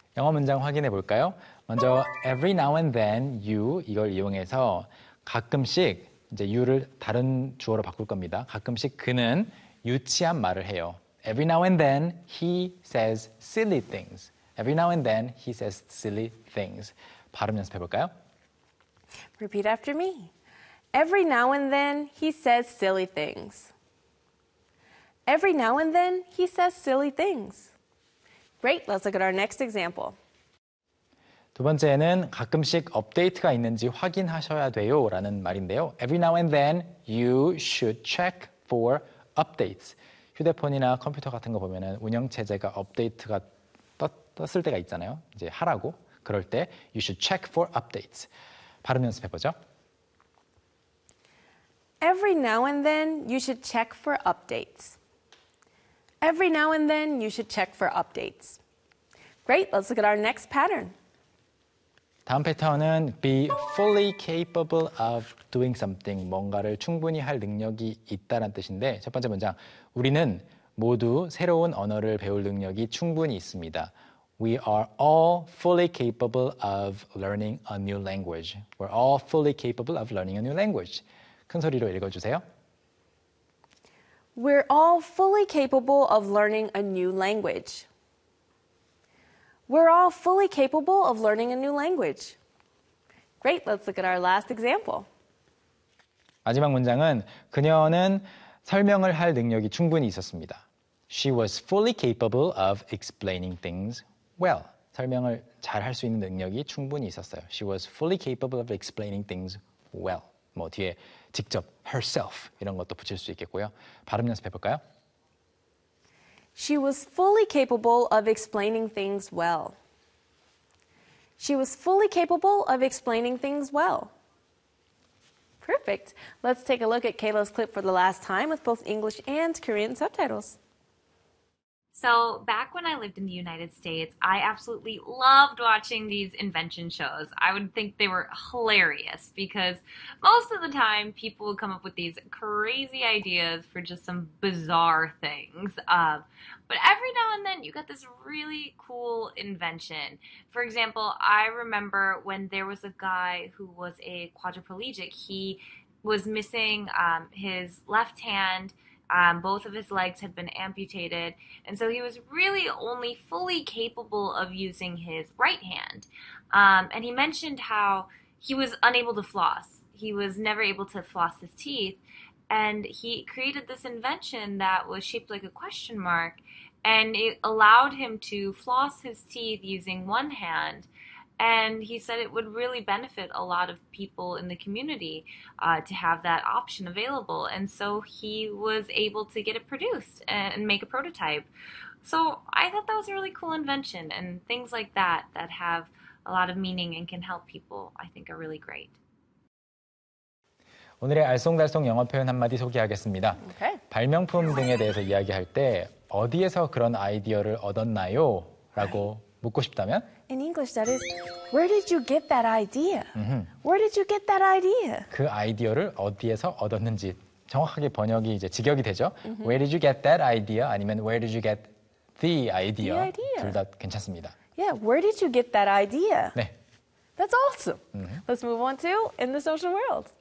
영어 문장 확인해 볼까요? 먼저 every now and then you 이걸 이용해서 가끔씩 이제 you를 다른 주어로 바꿀 겁니다. 가끔씩 그는 유치한 말을 해요. Every now and then he says silly things. Every now and then he says silly things. 발음 연습해 볼까요? Repeat after me. Every now and then he says silly things. Every now and then he says silly things. Great, let's look at our next example. 두 번째는 가끔씩 업데이트가 있는지 확인하셔야 돼요 라는 말인데요. Every now and then you should check for updates. 휴대폰이나 컴퓨터 같은 거 보면은 운영체제가 업데이트가 떴을 때가 있잖아요. 이제 하라고. 그럴 때 you should check for updates. 발음 연습해 보죠. Every now and then you should check for updates. Every now and then you should check for updates. Great, let's look at our next pattern. 다음 패턴은 be fully capable of doing something. 뭔가를 충분히 할 능력이 있다는 뜻인데 첫 번째 문장 우리는 모두 새로운 언어를 배울 능력이 충분히 있습니다. We are all fully capable of learning a new language. We're all fully capable of learning a new language. 큰 소리로 읽어주세요. We're all fully capable of learning a new language. We're all fully capable of learning a new language. Great, let's look at our last example. 마지막 문장은 그녀는 설명을 할 능력이 충분히 있었습니다. She was fully capable of explaining things well. 설명을 잘 할 수 있는 능력이 충분히 있었어요. She was fully capable of explaining things well. 뭐 뒤에 직접 herself 이런 것도 붙일 수 있겠고요. 발음 연습해 볼까요? She was fully capable of explaining things well. She was fully capable of explaining things well. Perfect. Let's take a look at Kayla's clip for the last time with both English and Korean subtitles. So back when I lived in the United States, I absolutely loved watching these invention shows. I would think they were hilarious because most of the time people would come up with these crazy ideas for just some bizarre things. But every now and then you got this really cool invention. For example, I remember when there was a guy who was a quadriplegic. He was missing his left hand. Both of his legs had been amputated, and so he was really only fully capable of using his right hand. And he mentioned how he was unable to floss. He was never able to floss his teeth, and he created this invention that was shaped like a question mark, and it allowed him to floss his teeth using one hand. And he said it would really benefit a lot of people in the community to have that option available. And so he was able to get it produced and make a prototype. So I thought that was a really cool invention. And things like that have a lot of meaning and can help people, I think are really great. 오늘의 알쏭달쏭 영어 표현 한마디 소개하겠습니다. Okay. 발명품 등에 대해서 이야기할 때 어디에서 그런 아이디어를 얻었나요? 라고 묻고 싶다면 In English, that is, where did you get that idea? Where did you get that idea? 그 아이디어를 어디에서 얻었는지 정확하게 번역이 이제 직역이 되죠. Where did you get that idea? 아니면 Where did you get the idea? The idea. 둘 다 괜찮습니다. Yeah, where did you get that idea? 네. That's awesome. Let's move on to In the Social World.